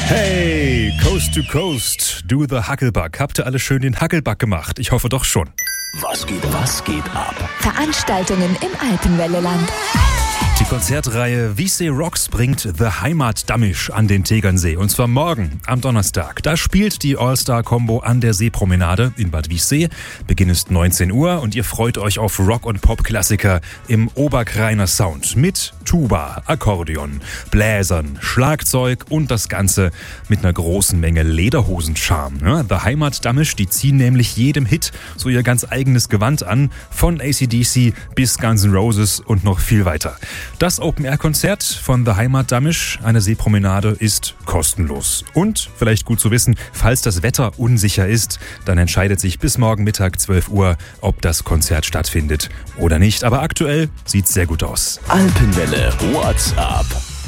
Hey, Coast to Coast, do the Hackelback. Habt ihr alle schön den Hackelback gemacht? Ich hoffe doch schon. Was geht ab? Veranstaltungen im Alpenwelleland. Die Konzertreihe Wiessee Rocks bringt The Heimat Dammisch an den Tegernsee. Und zwar morgen, am Donnerstag. Da spielt die All-Star-Combo an der Seepromenade in Bad Wiessee. Beginn ist 19 Uhr und ihr freut euch auf Rock- und Pop-Klassiker im Oberkreiner Sound. Mit Tuba, Akkordeon, Bläsern, Schlagzeug und das Ganze mit einer großen Menge Lederhosen-Charme. Ja, The Heimat Dammisch, die ziehen nämlich jedem Hit so ihr ganz eigenes Gewand an. Von AC/DC bis Guns N' Roses und noch viel weiter. Das Open-Air-Konzert von The Heimat Dammisch, eine Seepromenade, ist kostenlos. Und, vielleicht gut zu wissen, falls das Wetter unsicher ist, dann entscheidet sich bis morgen Mittag 12 Uhr, ob das Konzert stattfindet oder nicht. Aber aktuell sieht's sehr gut aus. Alpenwelle WhatsApp.